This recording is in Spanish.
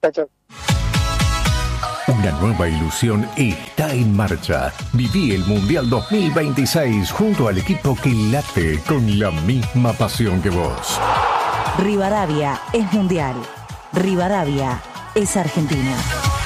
Chao, chao. Una nueva ilusión está en marcha. Viví el Mundial 2026 junto al equipo que late con la misma pasión que vos. Rivadavia es mundial. Rivadavia es Argentina.